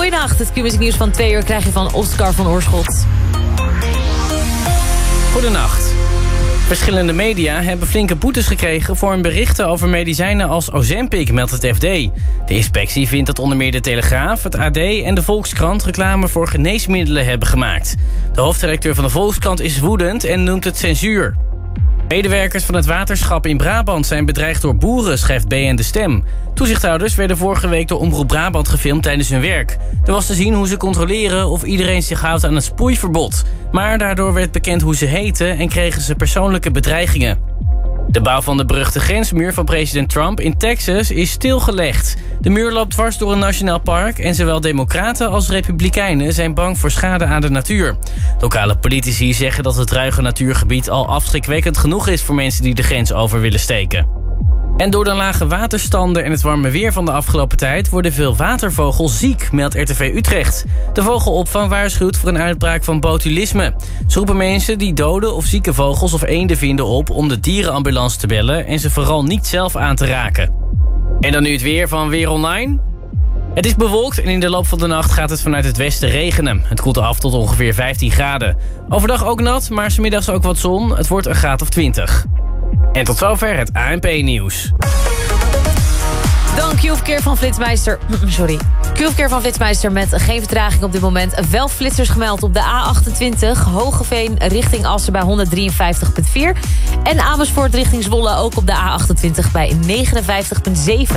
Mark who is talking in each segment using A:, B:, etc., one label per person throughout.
A: Goedenacht, het Q-music nieuws van 2 uur krijg je van Oscar van Oorschot.
B: Goedenacht. Verschillende media hebben flinke boetes gekregen voor hun berichten over medicijnen als Ozempic, meldt het FD. De inspectie vindt dat onder meer de Telegraaf, het AD en de Volkskrant reclame voor geneesmiddelen hebben gemaakt. De hoofdredacteur van de Volkskrant is woedend en noemt het censuur. Medewerkers van het waterschap in Brabant zijn bedreigd door boeren, schrijft BN De Stem. Toezichthouders werden vorige week door Omroep Brabant gefilmd tijdens hun werk. Er was te zien hoe ze controleren of iedereen zich houdt aan het sproeiverbod. Maar daardoor werd bekend hoe ze heten en kregen ze persoonlijke bedreigingen. De bouw van de beruchte grensmuur van president Trump in Texas is stilgelegd. De muur loopt dwars door een nationaal park en zowel democraten als republikeinen zijn bang voor schade aan de natuur. Lokale politici zeggen dat het ruige natuurgebied al afschrikwekkend genoeg is voor mensen die de grens over willen steken. En door de lage waterstanden en het warme weer van de afgelopen tijd worden veel watervogels ziek, meldt RTV Utrecht. De vogelopvang waarschuwt voor een uitbraak van botulisme. Ze roepen mensen die dode of zieke vogels of eenden vinden op om de dierenambulance te bellen en ze vooral niet zelf aan te raken. En dan nu het weer van Weer Online. Het is bewolkt en in de loop van de nacht gaat het vanuit het westen regenen. Het koelt af tot ongeveer 15 graden. Overdag ook nat, maar 's middags ook wat zon. Het wordt een graad of 20. En tot zover het ANP-nieuws.
A: Dan Q-verkeer van Flitsmeister. Q-verkeer van Flitsmeister met geen vertraging op dit moment. Wel flitsers gemeld op de A28. Hogeveen richting Assen bij 153,4. En Amersfoort richting Zwolle ook op de A28 bij 59,7.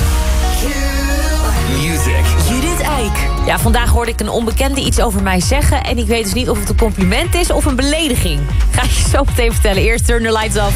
A: Judith Eyck. Ja, vandaag hoorde ik een onbekende iets over mij zeggen. En ik weet dus niet of het een compliment is of een belediging. Ga je zo meteen vertellen. Eerst Turn the Lights Off.